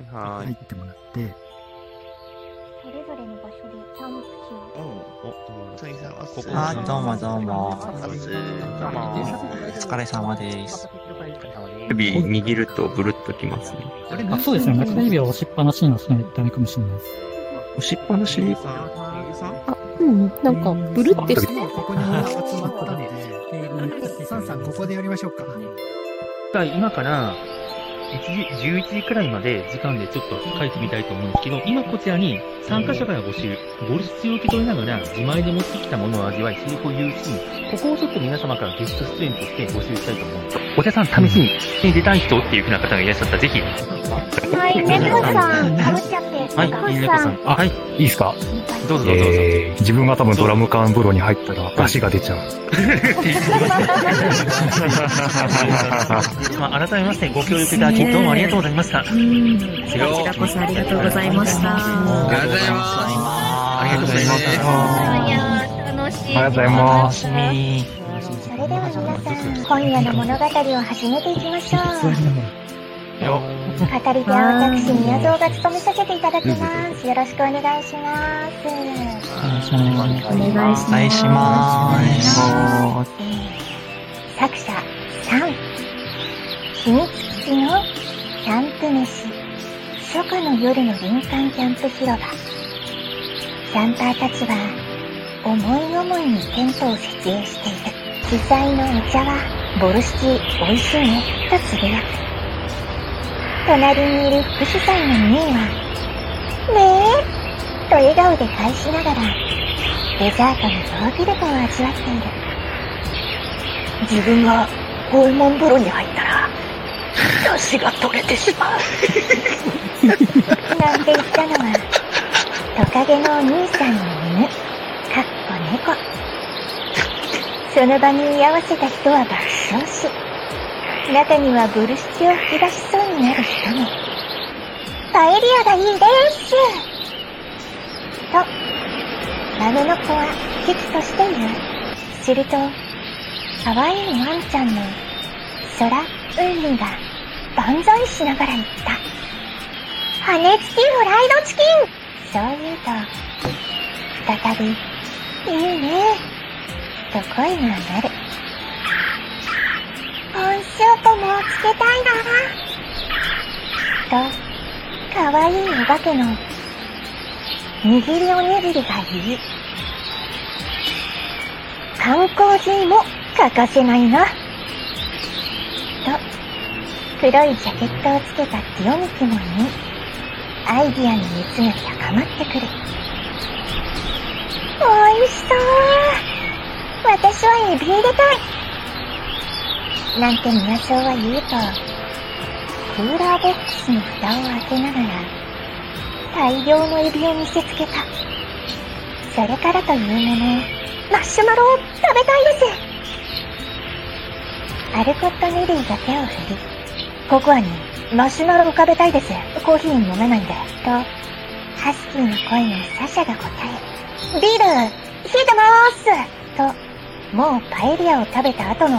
入ってもらって、 それぞれの場所でキャンプ地を。 どうもどうも。お疲れ様です。 指握るとブルッときますね。 そうですね。中指は押しっぱなしの人にダメかもしれないです。 押しっぱなしなんか、ブルってして。 ここに集まったので、サンさん、ここでやりましょうか。 今から、11時くらいまで時間でちょっと書いてみたいと思うんですけど、今こちらに参加者から募集、ボルシチを受け取りながら自前で持ってきたものを味わい、セリフを言うし、ここをちょっと皆様からゲスト出演として募集したいと思うんです。お茶さん、試しに出たい人っていう風な方がいらっしゃったら、ぜひ。 はい、猫さん、かぶっちゃって。 はい、猫さん。はい。 いいですか？ どうぞどうぞ。 自分が多分ドラム缶風呂に入ったら出汁が出ちゃう。 改めましてご協力いただきどうもありがとうございました。こちらこそありがとうございました。 ありがとうございます。 ありがとうございます。 いや楽しい。 ありがとうございます。 それでは皆さん、今夜の物語を始めていきましょう。語り手は私、宮蔵が務めさせていただきます。よろしくお願いします。 お願いします。 作者3、秘密基地のキャンプ飯、初夏の夜の林間キャンプ広場。キャンパーたちは思い思いにテントを設営している。主催のお茶はボルシチおいしいねとつぶやく。隣にいる副主催のミーはねえと笑顔で返しながらデザートのヨーグルトを味わっている。自分が訪問風呂に入ったら出汁が取れてしまうなんて言ったのはトカゲのお兄さんの犬かっこ猫。その場に居合わせた人は爆笑し、中にはボルシチを吹き出しそうになる人も。パエリアがいいですとラムの子は危機として言う。すると可愛いワンちゃんの空海が万歳しながら言った。羽根付きフライドチキン。そう言うと再びいいねと声が上がる。コンシュートもつけたいなとかわいいお化けの握りおにぎりが言い、缶コーヒーも欠かせないなと黒いジャケットをつけたティオミキも言い、アイディアの熱が高まってくる。おいしそう。私はエビ入れたいなんて宮荘は言うと、クーラーボックスの蓋を開けながら大量のエビを見せつけた。それからというもの、マッシュマロを食べたいです。アルコット・ネリーが手を振り、ココアにマシュマロを食べたいです。コーヒー飲めないんで。と、ハスキーの声のサシャが答え、ビール、冷えてまーすと、もうパエリアを食べた後の